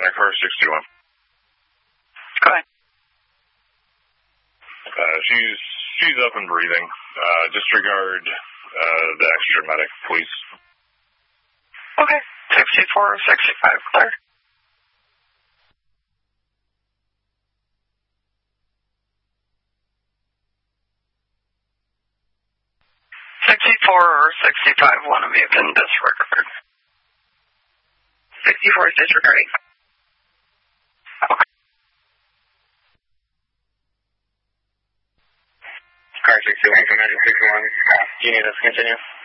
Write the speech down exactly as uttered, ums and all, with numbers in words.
paramedic for sixty-one. Go ahead. Uh, she's she's up and breathing. Uh, disregard uh, the extra medic, please. Okay. sixty-four or sixty-five, clear. sixty-four or sixty-five, one of you can disregard. sixty-four is disregarding. Okay. Car sixty-one, Commander sixty-one. Do you need us to continue?